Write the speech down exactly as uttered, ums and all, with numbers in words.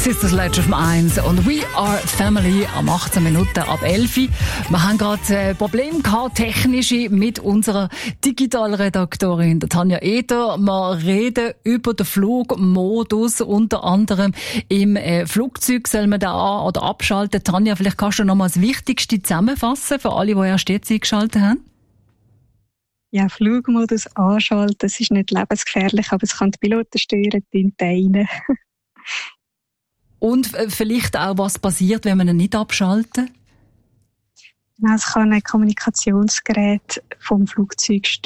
Sister Sledge auf dem eins und We Are Family am achtzehn Minuten ab elf. Wir haben gerade ein Problem gehabt, technische, mit unserer Digitalredaktorin, der Tanja Eder. Wir reden über den Flugmodus, unter anderem im äh, Flugzeug. Soll man da an- oder abschalten? Tanja, vielleicht kannst du noch mal das Wichtigste zusammenfassen für alle, die erst jetzt eingeschaltet haben. Ja, Flugmodus anschalten, das ist nicht lebensgefährlich, aber es kann die Piloten stören, die Tinte. Und äh, vielleicht auch, was passiert, wenn man ihn nicht abschalten? Es kann ein Kommunikationsgerät vom Flugzeug stören.